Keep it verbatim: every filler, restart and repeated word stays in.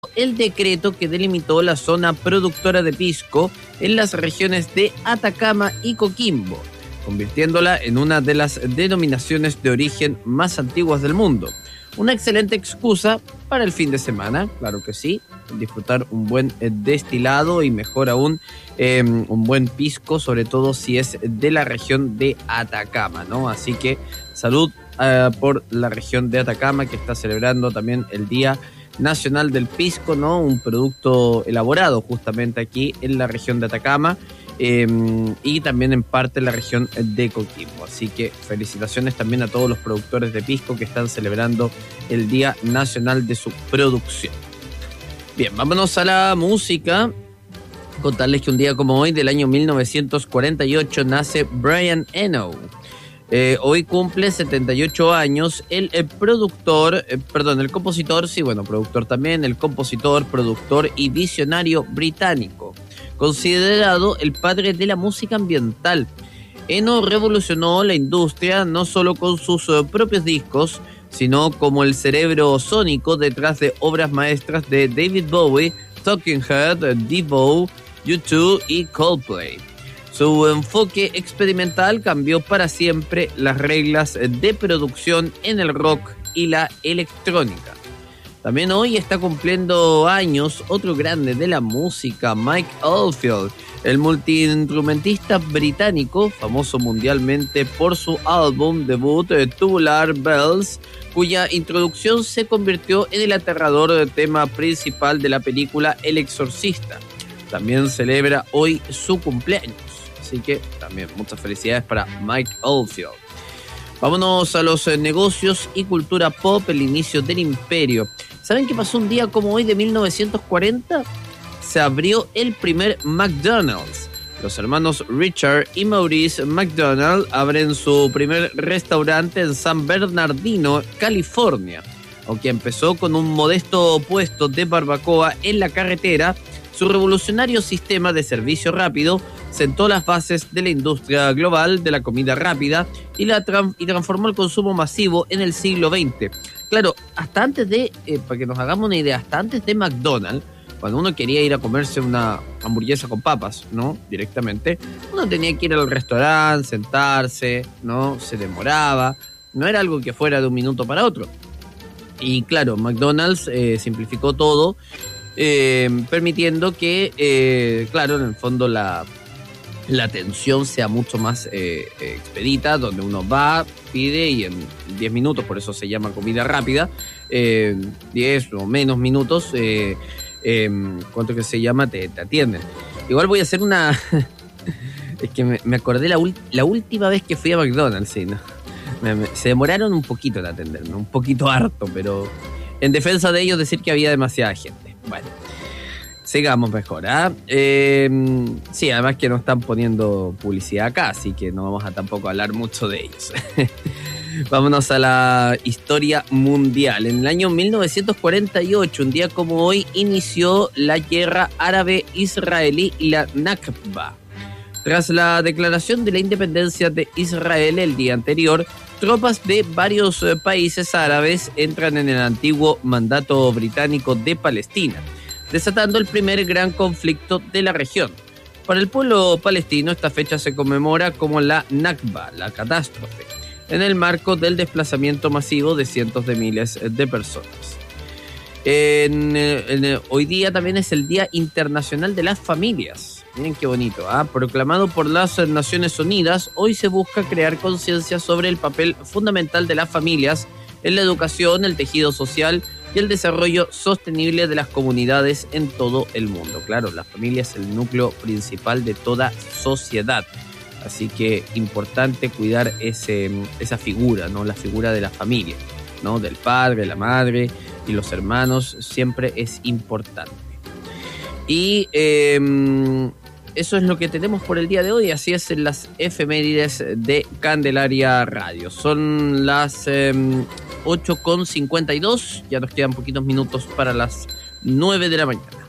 el decreto que delimitó la zona productora de pisco en las regiones de Atacama y Coquimbo, convirtiéndola en una de las denominaciones de origen más antiguas del mundo. Una excelente excusa para el fin de semana, claro que sí, disfrutar un buen destilado y mejor aún eh, un buen pisco, sobre todo si es de la región de Atacama, ¿no? Así que salud uh, por la región de Atacama, que está celebrando también el Día Nacional del Pisco, ¿no? Un producto elaborado justamente aquí en la región de Atacama eh, y también en parte en la región de Coquimbo. Así que felicitaciones también a todos los productores de pisco que están celebrando el Día Nacional de su producción. Bien, vámonos a la música. Contarles que un día como hoy, del año mil novecientos cuarenta y ocho, nace Brian Eno. Eh, hoy cumple setenta y ocho años el, el productor, eh, perdón, el compositor, sí, bueno, productor también, el compositor, productor y visionario británico, considerado el padre de la música ambiental. Eno revolucionó la industria no solo con sus uh, propios discos, sino como el cerebro sónico detrás de obras maestras de David Bowie, Talking Head, Devo, U dos y Coldplay. Su enfoque experimental cambió para siempre las reglas de producción en el rock y la electrónica. También hoy está cumpliendo años otro grande de la música, Mike Oldfield, el multiinstrumentista británico, famoso mundialmente por su álbum debut Tubular Bells, cuya introducción se convirtió en el aterrador tema principal de la película El Exorcista. También celebra hoy su cumpleaños. Así que también muchas felicidades para Mike Oldfield. Vámonos a los eh, negocios y cultura pop, el inicio del imperio. ¿Saben qué pasó un día como hoy de mil novecientos cuarenta? Se abrió el primer McDonald's. Los hermanos Richard y Maurice McDonald abren su primer restaurante en San Bernardino, California. Aunque empezó con un modesto puesto de barbacoa en la carretera, su revolucionario sistema de servicio rápido sentó las bases de la industria global de la comida rápida y, la tran- y transformó el consumo masivo en el siglo veinte. Claro, hasta antes de, eh, para que nos hagamos una idea, hasta antes de McDonald's, cuando uno quería ir a comerse una hamburguesa con papas, ¿no? Directamente, uno tenía que ir al restaurante, sentarse, ¿no? Se demoraba, no era algo que fuera de un minuto para otro. Y claro, McDonald's eh, simplificó todo, eh, permitiendo que, eh, claro, en el fondo la... la atención sea mucho más eh, expedita, donde uno va, pide y en diez minutos, por eso se llama comida rápida, eh, diez o menos minutos, eh, eh, ¿cuánto que se llama? Te, te atienden. Igual voy a hacer una... es que me, me acordé la, ul- la última vez que fui a McDonald's, sí, ¿no? me, me, se demoraron un poquito en atenderme, un poquito harto, pero en defensa de ellos decir que había demasiada gente. Bueno. Sigamos mejor, ¿ah? ¿eh? Eh, sí, además que no están poniendo publicidad acá, así que no vamos a tampoco hablar mucho de ellos. Vámonos a la historia mundial. En el año mil novecientos cuarenta y ocho, un día como hoy, inició la guerra árabe-israelí y la Nakba. Tras la declaración de la independencia de Israel el día anterior, tropas de varios países árabes entran en el antiguo mandato británico de Palestina, desatando el primer gran conflicto de la región. Para el pueblo palestino, esta fecha se conmemora como la Nakba, la catástrofe, en el marco del desplazamiento masivo de cientos de miles de personas. En, en, hoy día también es el Día Internacional de las Familias. Miren qué bonito, ¿ah? Proclamado por las Naciones Unidas, hoy se busca crear conciencia sobre el papel fundamental de las familias en la educación, el tejido social y el desarrollo sostenible de las comunidades en todo el mundo. Claro, la familia es el núcleo principal de toda sociedad, así que importante cuidar ese, esa figura, ¿no? La figura de la familia, ¿no? Del padre, la madre y los hermanos, siempre es importante. Y eh, eso es lo que tenemos por el día de hoy, así es en las efemérides de Candelaria Radio. Son las eh, ocho con cincuenta y dos, ya nos quedan poquitos minutos para las nueve de la mañana.